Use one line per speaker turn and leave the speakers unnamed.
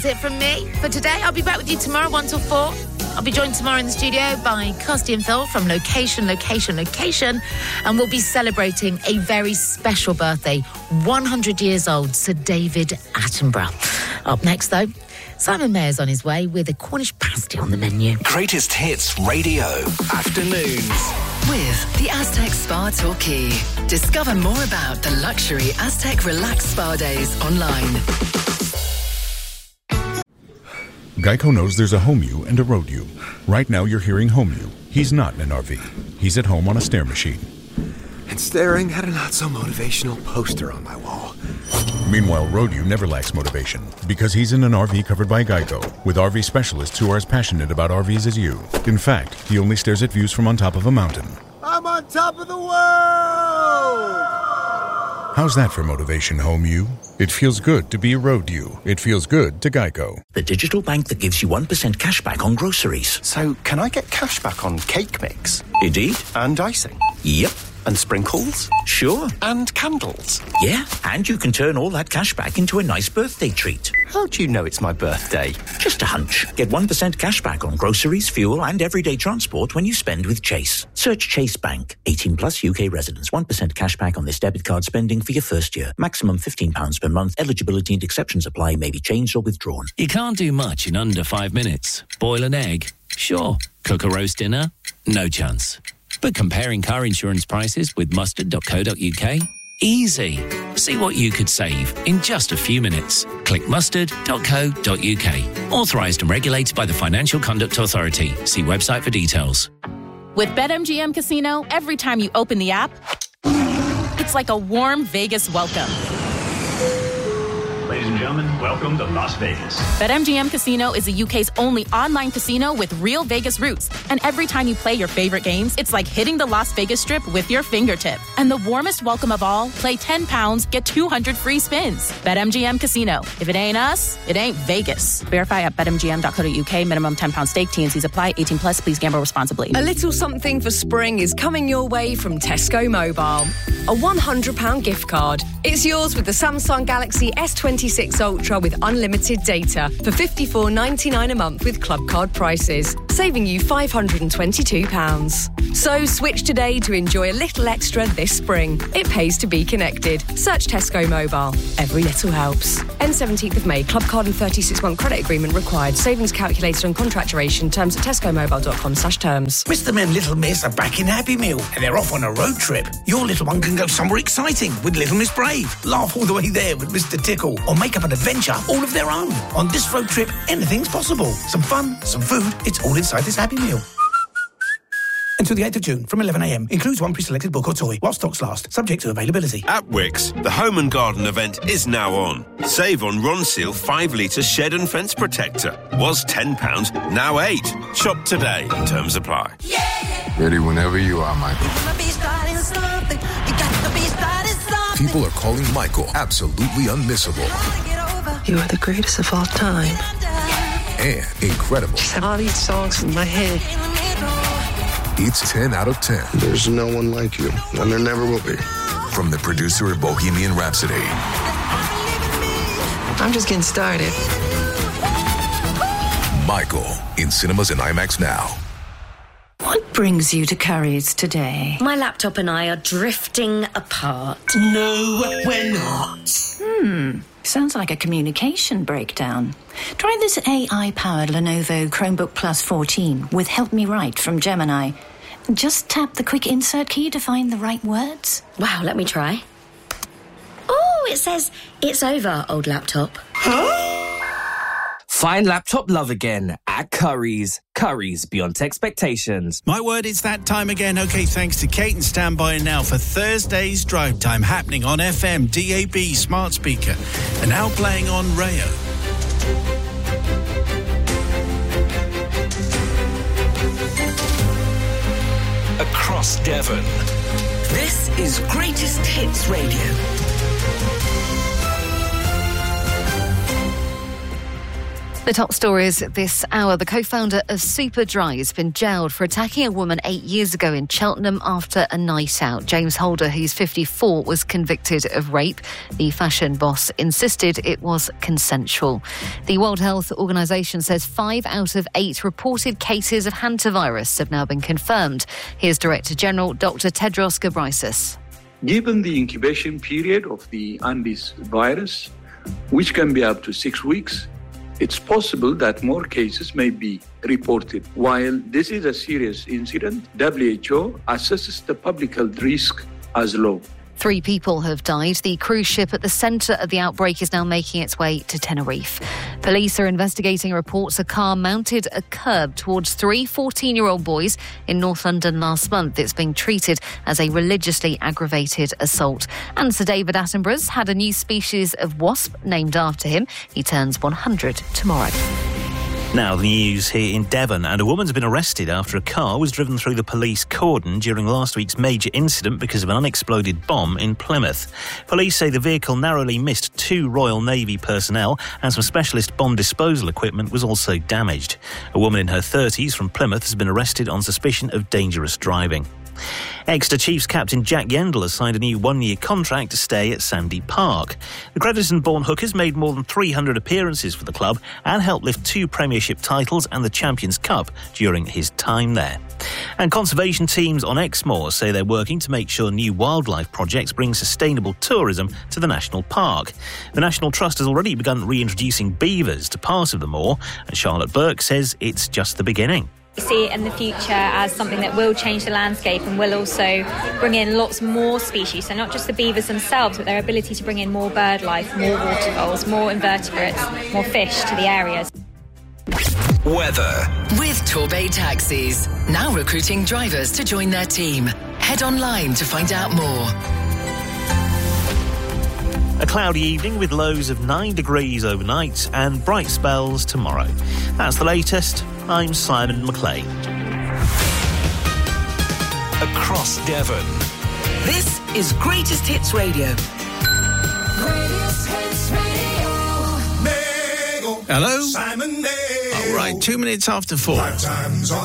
That's it from me for today. I'll be back with you tomorrow, 1 till 4. I'll be joined tomorrow in the studio by Kirsty and Phil from Location. And we'll be celebrating a very special birthday, 100 years old, Sir David Attenborough. Up next, though, Simon Mayer's on his way with a Cornish pasty on the menu.
Greatest Hits Radio Afternoons.
With the Aztec Spa Torquay. Discover more about the luxury Aztec Relax Spa Days online.
Geico knows there's a home you and a road you. Right now you're hearing home you. He's not in an RV. He's at home on a stair machine.
And staring at a not-so-motivational poster on my wall.
Meanwhile, road you never lacks motivation because he's in an RV covered by Geico with RV specialists who are as passionate about RVs as you. In fact, he only stares at views from on top of a mountain.
I'm on top of the world!
How's that for motivation, home you? It feels good to be a road you. It feels good to Geico.
The digital bank that gives you 1% cash back on groceries.
So, can I get cash back on cake mix?
Indeed.
And icing?
Yep.
And sprinkles?
Sure.
And candles?
Yeah, and you can turn all that cash back into a nice birthday treat.
How do you know it's my birthday?
Just a hunch. Get 1% cash back on groceries, fuel and everyday transport when you spend with Chase. Search Chase Bank. 18 plus UK residents. 1% cash back on this debit card spending for your first year. Maximum £15 per month. Eligibility and exceptions apply. May be changed or withdrawn.
You can't do much in under 5 minutes. Boil an egg? Sure. Cook a roast dinner? No chance. But comparing car insurance prices with mustard.co.uk? Easy. See what you could save in just a few minutes. Click mustard.co.uk. Authorised and regulated by the Financial Conduct Authority. See website for details.
With BetMGM Casino, every time you open the app, it's like a warm Vegas welcome.
Ladies and gentlemen, welcome to Las Vegas.
BetMGM Casino is the UK's only online casino with real Vegas roots. And every time you play your favorite games, it's like hitting the Las Vegas Strip with your fingertip. And the warmest welcome of all, play £10, get 200 free spins. BetMGM Casino. If it ain't us, it ain't Vegas. Verify at betmgm.co.uk. Minimum £10 stake. T&Cs apply. 18 plus. Please gamble responsibly.
A little something for spring is coming your way from Tesco Mobile. A £100 gift card. It's yours with the Samsung Galaxy S26 Ultra with unlimited data for $54.99 a month with club card prices, saving you £522. So switch today to enjoy a little extra this spring. It pays to be connected. Search Tesco Mobile. Every little helps. End 17th of May. Club card and 36-month credit agreement required. Savings calculated on contract duration. Terms at tescomobile.com/terms.
Mr. Men, Little Miss are back in Happy Meal and they're off on a road trip. Your little one can go somewhere exciting with Little Miss Brave. Laugh all the way there with Mr. Tickle or make up an adventure all of their own. On this road trip, anything's possible. Some fun, some food, it's all inside this Happy Meal. Until the 8th of June from 11am. Includes one pre-selected book or toy while stocks last, subject to availability.
At Wickes, the Home and Garden event is now on. Save on Ronseal 5 litre shed and fence protector. Was £10, now £8. Shop today. Terms apply.
Ready whenever you are, Michael.
People are calling Michael absolutely unmissable.
You are the greatest of all time.
And incredible.
Just have all these songs in my head.
It's 10 out of 10.
There's no one like you, and there never will be.
From the producer of Bohemian Rhapsody.
I'm just getting started.
Michael, in cinemas and IMAX now.
What brings you to Currys today?
My laptop and I are drifting apart.
No, we're not.
Sounds like a communication breakdown. Try this AI-powered Lenovo Chromebook Plus 14 with Help Me Write from Gemini. Just tap the quick insert key to find the right words. Wow, let me try. Oh, it says, it's over, old laptop.
Find laptop love again at Currys. Currys, beyond expectations.
My word, it's that time again. Okay, thanks to Kate, and stand by now for Thursday's Drive Time, happening on FM, DAB, smart speaker, and now playing on Rayo.
Across Devon.
This is Greatest Hits Radio.
The top stories this hour. The co-founder of Superdry has been jailed for attacking a woman 8 years ago in Cheltenham after a night out. James Holder, who's 54, was convicted of rape. The fashion boss insisted it was consensual. The World Health Organization says 5 out of 8 reported cases of hantavirus have now been confirmed. Here's Director General Dr. Tedros Ghebreyesus.
Given the incubation period of the Andes virus, which can be up to 6 weeks, it's possible that more cases may be reported. While this is a serious incident, WHO assesses the public health risk as low.
3 people have died. The cruise ship at the centre of the outbreak is now making its way to Tenerife. Police are investigating reports a car mounted a curb towards 3 14-year-old boys in North London last month. It's being treated as a religiously aggravated assault. And Sir David Attenborough's had a new species of wasp named after him. He turns 100 tomorrow.
Now the news here in Devon, and a woman's been arrested after a car was driven through the police cordon during last week's major incident because of an unexploded bomb in Plymouth. Police say the vehicle narrowly missed 2 Royal Navy personnel and some specialist bomb disposal equipment was also damaged. A woman in her 30s from Plymouth has been arrested on suspicion of dangerous driving. Exeter Chiefs captain Jack Yendall has signed a new 1-year contract to stay at Sandy Park. The Crediton-born hooker's made more than 300 appearances for the club and helped lift 2 Premiership titles and the Champions Cup during his time there. And conservation teams on Exmoor say they're working to make sure new wildlife projects bring sustainable tourism to the National Park. The National Trust has already begun reintroducing beavers to part of the moor, and Charlotte Burke says it's just the beginning.
We see it in the future as something that will change the landscape and will also bring in lots more species. So not just the beavers themselves, but their ability to bring in more bird life, more waterfowl, more invertebrates, more fish to the areas.
Weather. With Torbay Taxis. Now recruiting drivers to join their team. Head online to find out more.
A cloudy evening with lows of 9 degrees overnight and bright spells tomorrow. That's the latest. I'm Simon McLean.
Across Devon.
This is Greatest Hits Radio.
Greatest Hits Radio.
Hello?
Simon Nail.
All right, 2 minutes after 4.